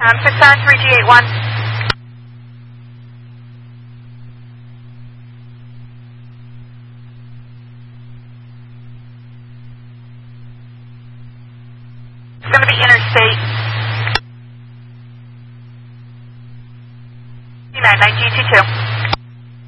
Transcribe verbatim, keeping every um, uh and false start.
Um, six nine three G eight one. It's going to be interstate. nine nine G two two.